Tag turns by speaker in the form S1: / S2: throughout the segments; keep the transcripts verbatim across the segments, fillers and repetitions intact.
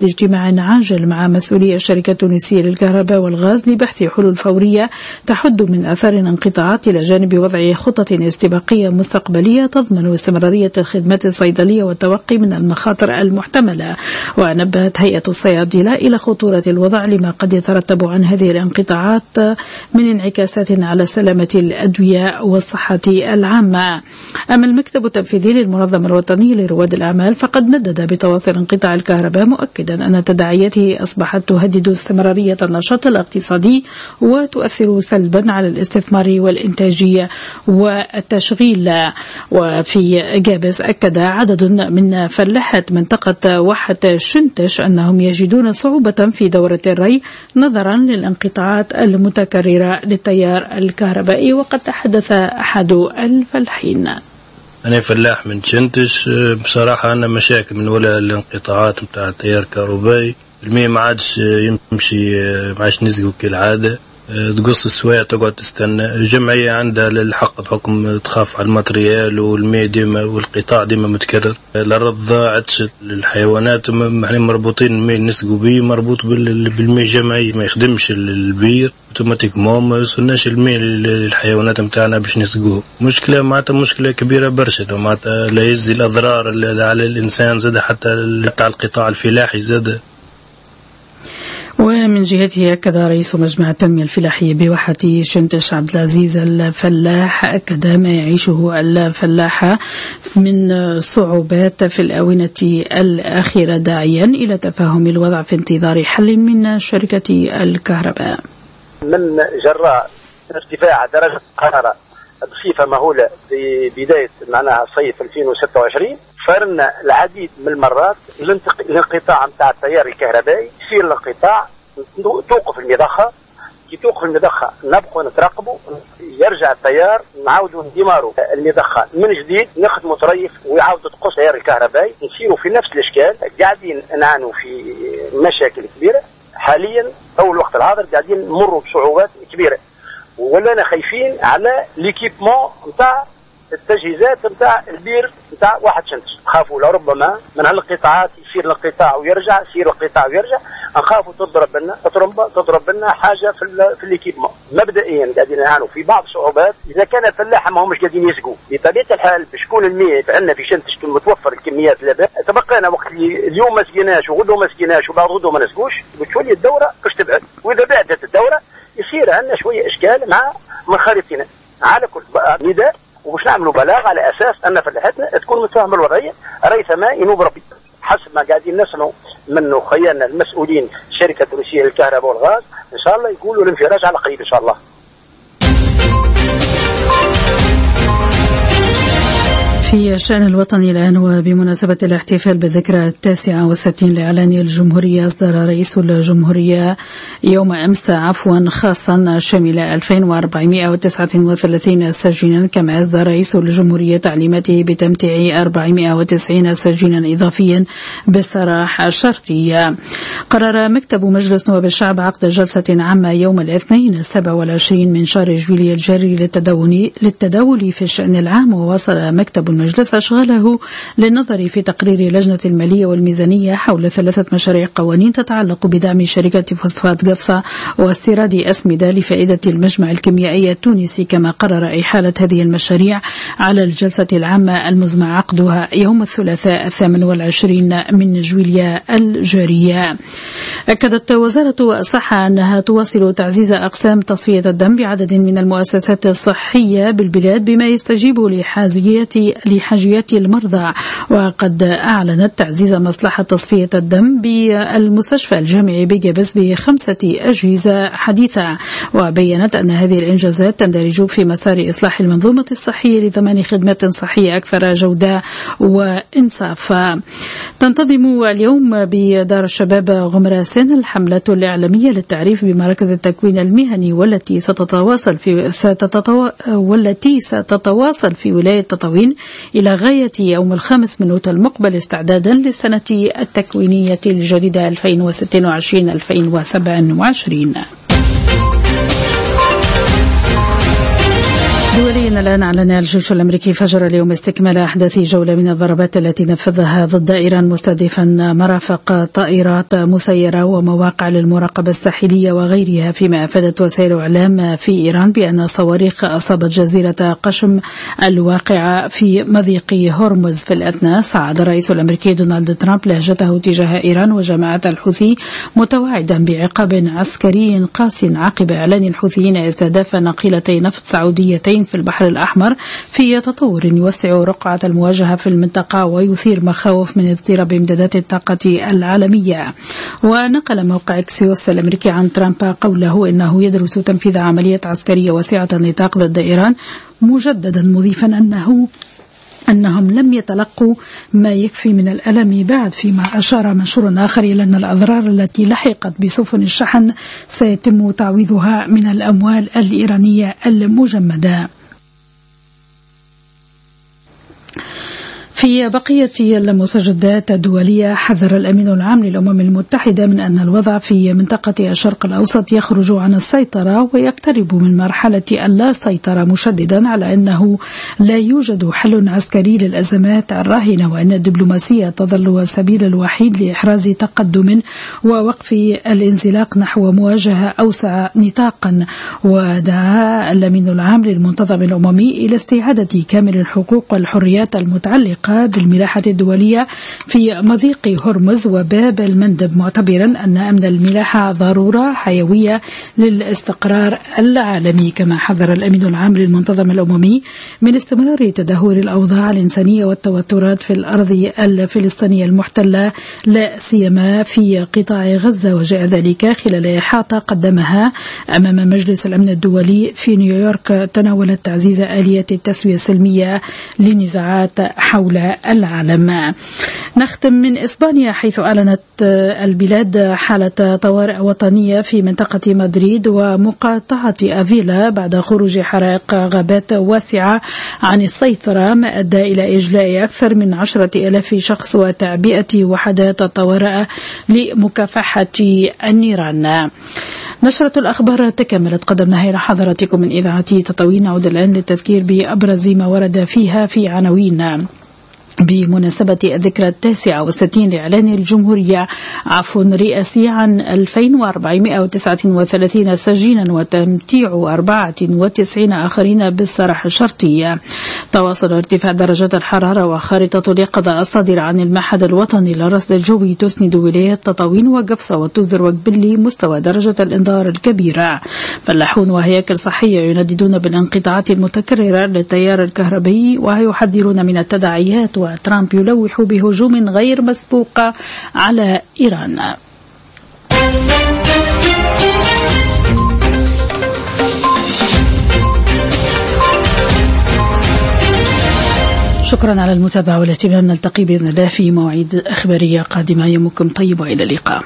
S1: عقد اجتماع عاجل مع مسؤولي الشركة التونسية للكهرباء والغاز لبحث حلول فورية تحد من آثار الانقطاعات، إلى جانب وضع خطط استباقية مستقبلية تضمن استمرارية الخدمات الصيدلية والتوقي من المخاطر المحتملة. ونبهت هيئة الصيادلة إلى خطورة الوضع لما قد يترتب عن هذه الانقطاعات من انعكاسات على سلامة الأدوية والصحة العامة. أما المكتب التنفيذي للمنظمة الوطنية لرواد الأعمال فقد ندد بتواصل انقطاع الكهرباء، مؤكدا أن تداعياته أصبحت تهدد استمرارية النشاط الاقتصادي وتؤثر سلبا على الاستثمار والإنتاجية والتشغيل. وفي جابس أكد عدد من فلاحة منطقة واحة شنتش أنهم يجدون صعوبة في دورة الري نظرا للانقطاعات المتكررة للتيار الكهربائي. وقد تحدث أحد الفلاحين:
S2: أنا فلاح من شنتش، بصراحة عندنا مشاكل من ولا الانقطاعات متاع التيار الكهربائي. المية ما عادش يمشي، ما عادش نزقوا كالعادة، تقص السوايع تقعد تستنى. الجمعية عندها للحق بحكم تخاف على الماتريال، والمية ديما والقطاع ديما متكرر. الأرض عطشت للحيوانات، احنا مربوطين المية نسقوا بيه مربوط بالمية الجمعية، ما يخدمش البير اوتوماتيكمون، ما يوصلناش المية للحيوانات متاعنا باش نسقوه. مشكلة معناتها مشكلة كبيرة برشا، معناتها لا يزي الأضرار على الإنسان زاد، حتى بتاع القطاع الفلاحي زاد.
S1: ومن جهته أكد رئيس مجمع التنمية الفلاحية بواحة شنتش عبد العزيز الفلاح أكد ما يعيشه الفلاحة من صعوبات في الآونة الأخيرة، داعيا إلى تفاهم الوضع في انتظار حل من شركة الكهرباء.
S3: من جراء ارتفاع درجة الحرارة بصفة مهولة في بداية معناها صيف ألفين وستة وعشرين، صارنا العديد من المرات الانقطاع نتاع التيار الكهربائي، يصير الانقطاع توقف المضخة، كي توقف المضخة نبقوا نتراقبوا، يرجع التيار نعاودوا ندماروا المضخة من جديد، نخدموا طريف ويعاود تقص التيار الكهربائي، نسيروا في نفس الاشكال. قاعدين نعانوا في مشاكل كبيرة حاليا. أول وقت الحاضر قاعدين نمروا بصعوبات كبيرة، ولنا خايفين على ليكيبمون نتاع التجهيزات نتاع البير نتاع واحد شنتش. نخافوا لربما من هالقطاعات يصير الانقطاع ويرجع، يصير الانقطاع ويرجع، نخافوا تضرب لنا تضرب تضرب لنا حاجه في في ليكيبمون. مبدئيا قاعدين نعانوا في بعض الصعوبات. اذا كان الفلاحه ما همش قاعدين يسقوا بطبيعه الحال بشكون المية عندنا في شنتش تكون متوفر الكميات لا باس، تبقينا وقت اليوم ما سقيناش وغدوه ما سقيناش وبعد غدوه ما نسقوش، بتولي الدوره باش تبعد. واذا بعدت الدوره يصير عندنا شويه اشكال مع منخرطين على كل نداء، ومش نعملوا بلاغ على اساس ان فلاحتنا تكون متفاهمه الوضعيه. ريثما ينوب ربي حسب ما قاعدين نسمعوا منه خيالنا المسؤولين الشركه التونسيه للكهرباء والغاز، ان شاء الله يقولوا الانفراج على قريب ان شاء الله.
S1: في الشأن الوطني الآن، وبمناسبة الاحتفال بالذكرى التاسعة والستين لإعلان الجمهورية، أصدر رئيس الجمهورية يوم أمس عفوا خاصا شامل ألفين وأربعمائة وتسعة وثلاثين سجينا، كما أصدر رئيس الجمهورية تعليماته بتمتيع أربعمائة وتسعين سجينا إضافيا بالسراح الشرطي. قرر مكتب مجلس نواب الشعب عقد جلسة عامة يوم الاثنين السابع والعشرين من شهر جويلية الجاري للتداول للتداول في الشأن العام. وواصل مكتب المجلس أشغاله للنظر في تقرير لجنة المالية والميزانية حول ثلاثة مشاريع قوانين تتعلق بدعم شركة فوسفات قفصة واستيراد أسمدة لفائدة المجمع الكيميائي التونسي، كما قرر إحالة هذه المشاريع على الجلسة العامة المزمع عقدها يوم الثلاثاء الثامن والعشرين من جويلية الجارية. أكدت وزارة الصحة أنها تواصل تعزيز أقسام تصفية الدم بعدد من المؤسسات الصحية بالبلاد بما يستجيب لحاجيات لحاجيات المرضى. وقد أعلنت تعزيز مصلحة تصفية الدم بالمستشفى الجامعي بجابس بخمسة أجهزة حديثة، وبيّنت أن هذه الإنجازات تندرج في مسار إصلاح المنظومة الصحية لضمان خدمات صحية أكثر جودة وإنصاف. تنتظم اليوم بدار الشباب غمراسين الحملة الإعلامية للتعريف بمراكز التكوين المهني، والتي ستتواصل في ستتطو... والتي ستتواصل في ولاية تطاوين إلى غاية يوم الخامس من أوت المقبل، استعدادا للسنة التكوينية الجديدة ألفين وستة وعشرين ألفين وسبعة وعشرين. دوليا الآن أعلن الجيش الأمريكي فجر اليوم استكمال أحداث جولة من الضربات التي نفذها ضد إيران مستهدفا مرافق طائرات مسيرة ومواقع للمراقبة الساحلية وغيرها، فيما أفادت وسائل إعلام في إيران بأن صواريخ أصابت جزيرة قشم الواقعة في مضيق هرمز. في الأثناء صعد الرئيس الأمريكي دونالد ترامب لهجته تجاه إيران وجماعة الحوثي متوعدا بعقاب عسكري قاس عقب إعلان الحوثيين استهداف ناقلتي نفط سعوديتين في البحر الأحمر في تطور يوسع رقعة المواجهة في المنطقة ويثير مخاوف من اضطراب امدادات الطاقة العالمية. ونقل موقع اكسيوس الأمريكي عن ترامب قوله إنه يدرس تنفيذ عملية عسكرية واسعة النطاق ضد إيران، مجددا مضيفا أنه أنهم لم يتلقوا ما يكفي من الألم بعد، فيما أشار منشور آخر إلى أن الأضرار التي لحقت بسفن الشحن سيتم تعويضها من الأموال الإيرانية المجمدة. في بقية المستجدات الدولية، حذر الأمين العام للأمم المتحدة من أن الوضع في منطقة الشرق الأوسط يخرج عن السيطرة ويقترب من مرحلة اللا سيطرة، مشددا على أنه لا يوجد حل عسكري للأزمات الراهنة وأن الدبلوماسية تظل السبيل الوحيد لإحراز تقدم ووقف الانزلاق نحو مواجهة أوسع نطاقا. ودعا الأمين العام للمنتظم الأممي إلى استعادة كامل الحقوق والحريات المتعلقة بالملاحة الدولية في مضيق هرمز وباب المندب، معتبرا أن أمن الملاحة ضرورة حيوية للاستقرار العالمي. كما حذر الأمين العام للمنتظم الأممي من استمرار تدهور الأوضاع الإنسانية والتوترات في الأرض الفلسطينية المحتلة، لا سيما في قطاع غزة، وجاء ذلك خلال إحاطة قدمها أمام مجلس الأمن الدولي في نيويورك تناولت تعزيز آلية التسوية السلمية لنزاعات حول العالم. نختم من إسبانيا، حيث أعلنت البلاد حالة طوارئ وطنية في منطقة مدريد ومقاطعة أفيلا بعد خروج حرائق غابات واسعة عن السيطرة، ما أدى إلى إجلاء أكثر من عشرة آلاف شخص وتعبئة وحدات الطوارئ لمكافحة النيران. نشرة الأخبار تكملت، قدمناها إلى حضراتكم من إذاعة تطاوين. نعود الآن للتذكير بأبرز ما ورد فيها في عناوين. بمناسبة الذكرى التاسعة والستين لإعلان الجمهورية عفو رئاسي عن ألفين وأربعمائة وتسعة وثلاثين سجينا وتمتيع أربعة وتسعين آخرين بالسراح الشرطي. تواصل ارتفاع درجات الحرارة وخارطة اليقظة الصادرة عن المعهد الوطني للرصد الجوي تسند ولاية تطاوين وقفصة وتوزر وقبلي مستوى درجة الإنذار الكبيرة. فلاحون وهياكل صحية ينددون بالانقطاعات المتكررة للتيار الكهربائي ويحذرون من التداعيات، وترامب يلوح بهجوم غير مسبوق على إيران. شكرا على المتابعة والاهتمام، نلتقي بإذن الله في مواعيد أخبارية قادمة. يومكم طيب وإلى اللقاء.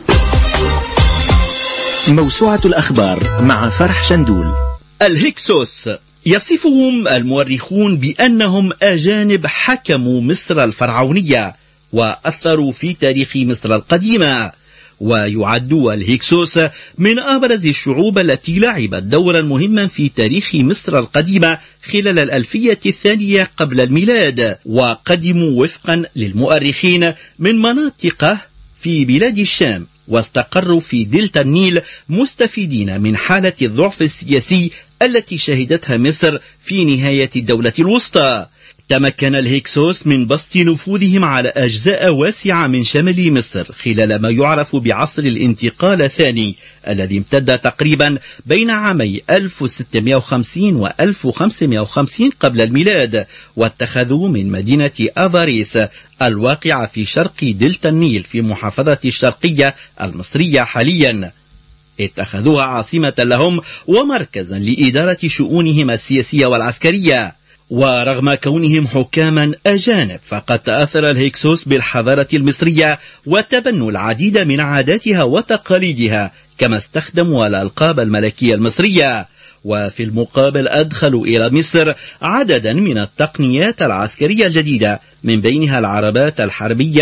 S4: موسوعة الأخبار مع فرح شندول.
S5: الهكسوس يصفهم المؤرخون بأنهم أجانب حكموا مصر الفرعونية وأثروا في تاريخ مصر القديمة، ويعد الهكسوس من أبرز الشعوب التي لعبت دورا مهما في تاريخ مصر القديمة خلال الألفية الثانية قبل الميلاد، وقدموا وفقا للمؤرخين من مناطق في بلاد الشام واستقروا في دلتا النيل مستفيدين من حالة الضعف السياسي التي شهدتها مصر في نهاية الدولة الوسطى. تمكن الهكسوس من بسط نفوذهم على أجزاء واسعة من شمال مصر خلال ما يعرف بعصر الانتقال الثاني الذي امتد تقريبا بين عامي ألف وستمائة وخمسين و ألف وخمسمائة وخمسين قبل الميلاد، واتخذوا من مدينة أفاريس الواقعة في شرق دلتا النيل في محافظة الشرقية المصرية حاليا، اتخذوها عاصمة لهم ومركزا لإدارة شؤونهم السياسية والعسكرية. ورغم كونهم حكاما أجانب فقد تأثر الهكسوس بالحضارة المصرية وتبنوا العديد من عاداتها وتقاليدها، كما استخدموا الألقاب الملكية المصرية، وفي المقابل أدخلوا إلى مصر عددا من التقنيات العسكرية الجديدة من بينها العربات الحربية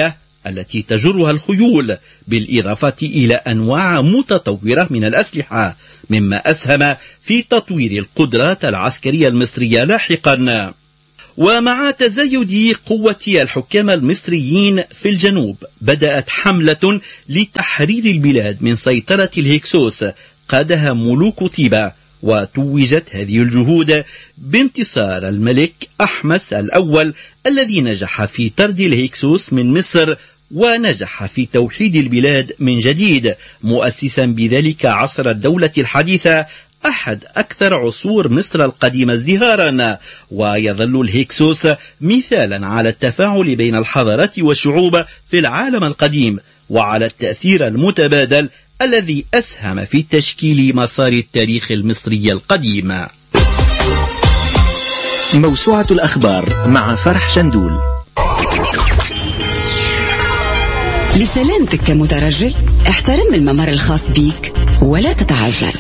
S5: التي تجرها الخيول، بالإضافة إلى أنواع متطورة من الأسلحة، مما أسهم في تطوير القدرات العسكرية المصرية لاحقا. ومع تزايد قوة الحكام المصريين في الجنوب، بدأت حملة لتحرير البلاد من سيطرة الهكسوس قادها ملوك طيبة، وتوجت هذه الجهود بانتصار الملك أحمس الأول الذي نجح في طرد الهكسوس من مصر، ونجح في توحيد البلاد من جديد، مؤسسا بذلك عصر الدولة الحديثة، أحد أكثر عصور مصر القديمة ازدهارا. ويظل الهكسوس مثالا على التفاعل بين الحضارات والشعوب في العالم القديم، وعلى التأثير المتبادل الذي أسهم في تشكيل مسار التاريخ المصري القديم.
S4: موسوعة الأخبار مع فرح شندول.
S6: لسلامتك كمترجل، احترم الممر الخاص بيك ولا تتعجل.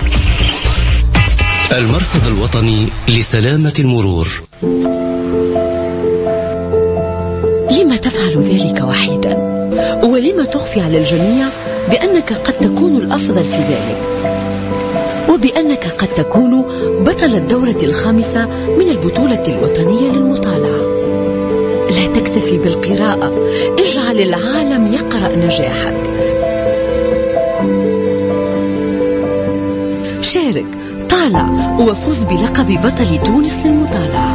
S7: المرصد الوطني لسلامة المرور.
S8: لما تفعل ذلك وحيدا؟ ولما تخفي على الجميع بأنك قد تكون الأفضل في ذلك، وبأنك قد تكون بطل الدورة الخامسة من البطولة الوطنية للمطالعة؟ لا تكتفي بالقراءة، اجعل العالم يقرأ نجاحك. شارك، طالع، وفوز بلقب بطل تونس للمطالعة.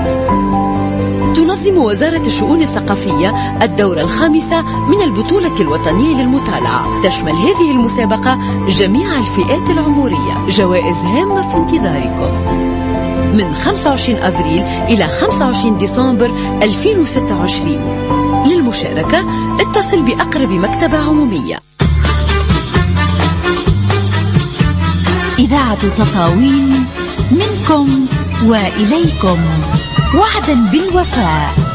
S8: تنظم وزارة الشؤون الثقافية الدورة الخامسة من البطولة الوطنية للمطالعة. تشمل هذه المسابقة جميع الفئات العمرية. جوائز هامة في انتظاركم من خمسة وعشرين أفريل إلى خمسة وعشرين ديسمبر ألفين وستة وعشرين. للمشاركة اتصل بأقرب مكتبة عمومية.
S9: إذاعة تطاوين منكم وإليكم، وعدا بالوفاء.